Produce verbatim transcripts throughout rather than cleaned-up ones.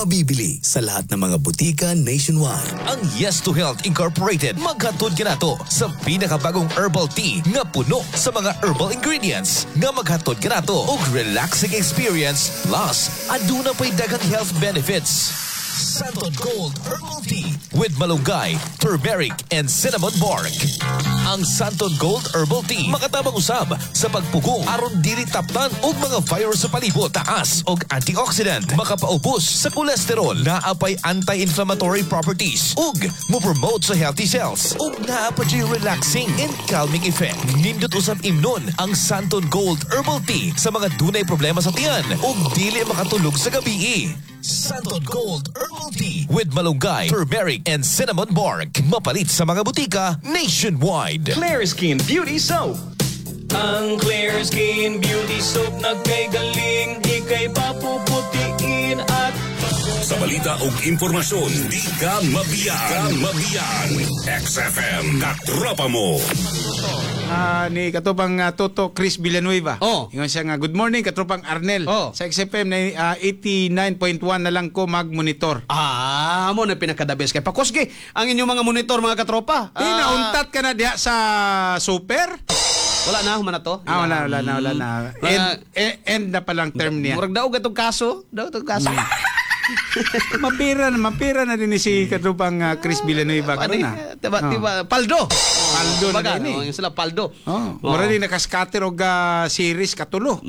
mabibili sa lahat ng mga butika nationwide. Ang Yes to Health Incorporated maghatod ka nato sa pinakabagong herbal tea nga puno sa mga herbal ingredients nga maghatod ka nato og relaxing experience plus aduna pa'y daghang health benefits. Santon Gold Herbal Tea with malunggay, turmeric, and cinnamon bark. Ang Santon Gold Herbal Tea makatabang usab sa pagpugong aron dili taptan og mga virus sa palibot, taas og antioxidant, makapaubos sa kolesterol, naapay anti-inflammatory properties ug mo-promote sa healthy cells ug naapay relaxing and calming effect. Nindot usab imnon ang Santon Gold Herbal Tea sa mga dunay problema sa tiyan ug dili makatulog sa gabi. Santon Gold Herbal Tea with malunggay, turmeric, and cinnamon bark. Mapalit sa mga butika nationwide. Clear Skin Beauty Soap. Ang Clear Skin Beauty Soap nagkaigaling, ikay papuputiin at sa balita o impormasyon, di ka mabiyan. Di ka mabiyan. X F M, katropa mo. Uh, ni katropang uh, Toto Chris Villanueva. Oh. Ingon siya nga, good morning katropang Arnel. Oh. Sa X F M na uh, eighty-nine point one na lang ko mag-monitor. Ah, mo na pinakadabes kay Pakoski. Ang inyong mga monitor mga katropa. Ah. Inauntat ka na diha sa super? Wala na, human na to. Ah, wala, wala na, wala na. End, end, end na palang term niya. Murag daw gatong kaso. Daw itong kaso. mapira na, mapira na din ni si katropang uh, Chris Villanueva. Ano Karoon na. Diba, Oh. diba, Paldo. Paldo na Baga, din eh. no, yung sila Paldo. Oh, mura din nakascatter og uh, series katulo.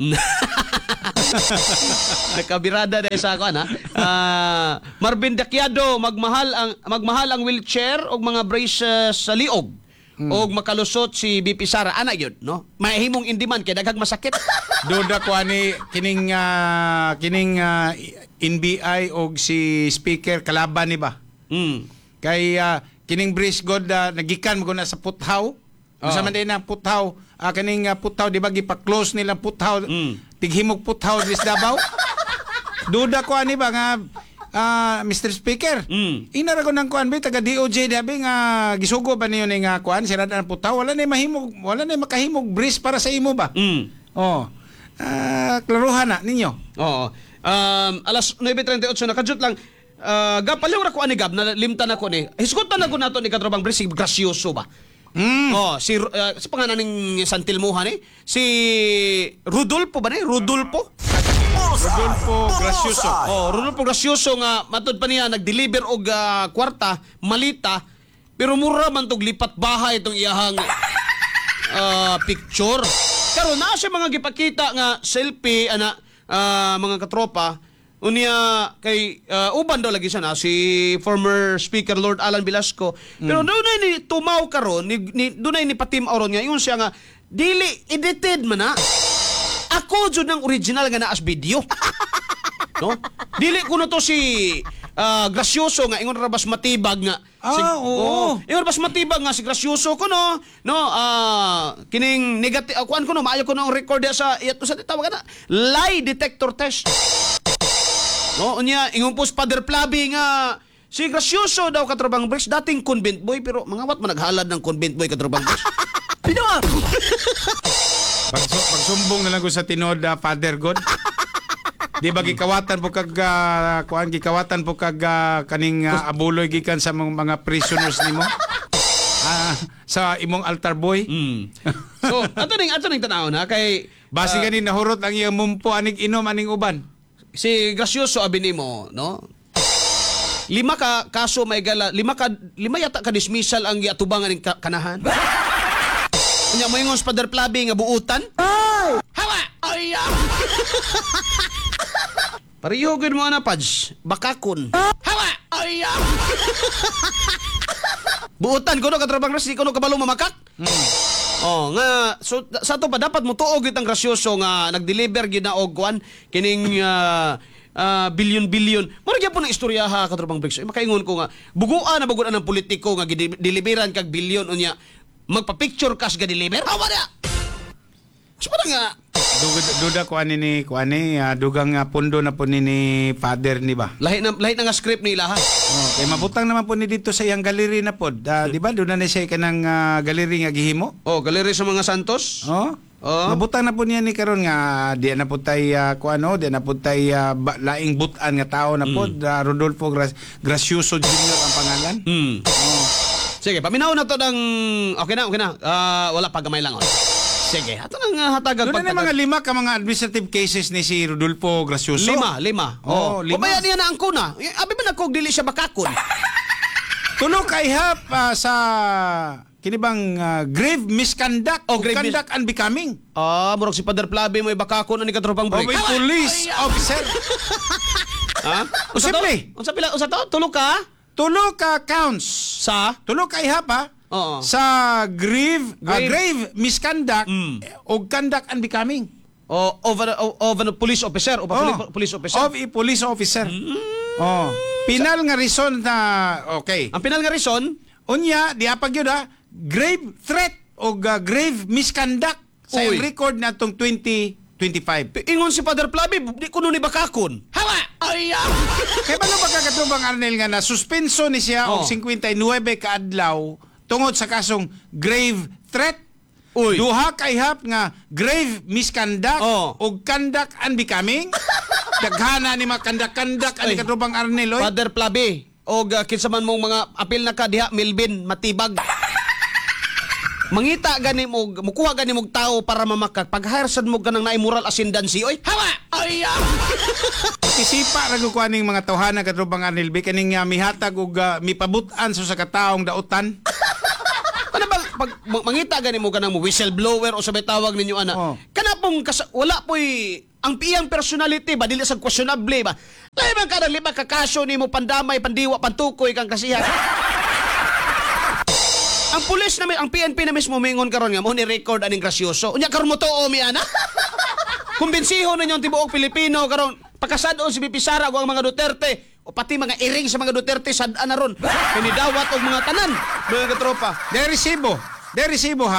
Nakabirada dahil sa ako na. Uh, Marvin Daquiado, magmahal ang magmahal ang wheelchair og mga brace uh, sa liog. Hmm. Og makalusot si B P Sara ana yun, no? Mahimong indiman kay daghang masakit. Duda ko ani kining uh, kining uh, N B I og si speaker kalaban ni ba? Mm. Kay uh, kining brace god uh, nagikan mo na sa puthaw. Oh. Sa man din ang puthaw, uh, kining uh, puthaw di ba gipa-close nila puthaw. Mm. Tighimog puthaw dis Davao. Duda ko ani ba nga uh, Mister Speaker. Mm. Inara ko nang kuan ba taga D O J dabi nga gisugo ba niyo ni nga kuan sira na puthaw wala na mahimog wala na makahimog brace para sa imo ba? Mm. Oh. Uh, klaruhan na ninyo. Oo. Um, alas nine thirty-eight nakajut lang. Uh, gapaliw ra ko ani gab na limtan ako ni. Hisgutan na ko nato ni katrobang Bris gracioso ba. Mm. Oh, si uh, sa pangalan ning Santilmuhan eh. Si Rudolfo ba ni? Rudolfo? Rudolfo Gracioso. Oh, Rudolfo Gracioso nga matud pa niya nag-deliver og uh, kwarta, malita, pero mura man tog lipat bahay itong iyahang uh, picture. Karon na siya mga gipakita nga selfie ana uh, mga katropa. Unya kay uh, uban daw lagi siya na si former Speaker Lord Alan Velasco. Pero mm. doon ni tumaw karon ni, ni doon ni patim aron nga ingon siya nga dili edited man na. Ako jud ng original nga naa as video. No? Dili kuno to si uh, Gracioso nga ingon ra bas matibag nga. Ah, si, oo. Oh, ingon bas matibag nga si Gracioso kuno no uh, kining negative uh, kuan kuno maayo kuno ang record sa ito sa tawag na lie detector test. No, unya ingon po Father Plaby nga si Gracioso daw katrobang Bricks dating convent boy pero mga wat man naghalad ng convent boy katrobang Bricks. Pinawa. Pagso, pagsumbong na lang ko sa tinod uh, Father God. Di ba gikawatan po kag uh, kuan gikawatan po kag uh, kaning uh, abuloy gikan sa mga, mga prisoners nimo? Uh, sa imong altar boy. Mm. So, ato ning ato ning tanaw na kay basi uh, ganin nahurot ang iyang mumpo aning inom aning uban. Si Gracioso abi nimo, no? Lima ka kaso may gala, lima ka lima yata ka dismissal ang giatubangan ning ka, kanahan. Unya mo ingon Father Plaby nga buutan? Ay! Hawa! Ay! Pareho gud mo na Pads, bakakon. Hawa! Ay! Buutan kuno katrabang ras di kuno kabalo mamakak? Hmm. Oh, nga so sa to pa dapat mo tuog itang Gracioso nga nag-deliver gyud na og kuan kining uh, uh, bilyon-bilyon. Mura gyud po ng istorya ha katrabang Bricks. Makaingon ko nga buguan na baguan ng politiko nga gideliveran kag bilyon unya magpa-picture cash ga deliver. Awa na. So nga duda, duda ko ani ni ko ani uh, dugang uh, pundo na po ni, ni father ni ba. Lahi na lahi na nga script ni ila ha. Oh, kay mabutang naman po ni dito sa iyang gallery na pod. Uh, di ba doon na siya kanang uh, gallery nga gihimo? Oh, gallery sa mga Santos. Oh. Oh. Mabutang na po niya ni karon nga di na po tay uh, kuano, di na po tay uh, ba, laing butan nga tao na po, Mm. uh, Rodolfo Gra- Gracioso Junior ang pangalan. Hmm. Sige, paminaw na to ng... Okay na, okay na. Ah, wala pa gamay lang. Oh. Sige, ato nang uh, hatagang Doon na mga lima ka mga administrative cases ni si Rodolfo Gracioso. Lima, lima. Oh, lima. Pabaya niya na ang kuna. Eh, Abi ba nakog dili siya bakakon? Tulo ka ihap ah, sa kini bang ah, grave misconduct Oh, o grave mis- conduct unbecoming. Ah, murag si Father Plabe mo bakakon ani katropang O break. may police officer. Ha? Unsa to? Posible. Unsa pila? Unsa to? Tulo ka? Tulo ka counts. Sa? Tulo ka ihap ha. Oo. Sa grave grave, Grave. grave misconduct Mm. o conduct unbecoming. O over o, over a police officer o Oh, police officer. Of a police officer. Oh. Pinal nga reason na okay. Ang pinal nga reason, Unya, diapag yun ha, grave threat o uh, grave misconduct sa Uy. iyang record na itong twenty twenty-five. ingon si Father Plabe, di kuno ni bakakon. Hawa! Ay! Kaya ba ba kakatubang Arnel nga na suspenso ni siya Oh. og fifty-nine ka adlaw tungod sa kasong grave threat? Uy. Duha ka ihap nga grave misconduct Oh. o conduct unbecoming? Daghana ni mga kandak-kandak ani Ay. katubang Arnel oy. Father Plabe, o uh, kinsa man mong mga apil na ka diha, Milbin, matibag. Mangita gani mo, mukuha gani mong tao para mamakag. Pag hire sad mo ganang naay moral ascendancy, oy, hawa! Ay! Isipa ra ko kuaning mga tawhana katubang Arnel be kaning uh, mihatag og uh, mipabut-an sa sa kataong dautan. Ano ba pag ma- mangita gani mo ganang mo whistleblower o sabay tawag ninyo ana? Oh. Kana pong kas- wala po'y ang piyang personality ba dili sa questionable ba? Lahi man ka lima ka kaso nimo pandamay pandiwa pantukoy kang kasihan. Ang pulis na mi- ang P N P na mismo mingon karon nga mo ni record aning grasyoso. Unya karon mo tuo mi ana. Kumbinsiho na yung tibuok Pilipino karon pagkasadon si B P Sara ug ang mga Duterte o pati mga iring sa mga Duterte sad na ron. Pinidawat og mga tanan mga katropa. De resibo. De resibo ha.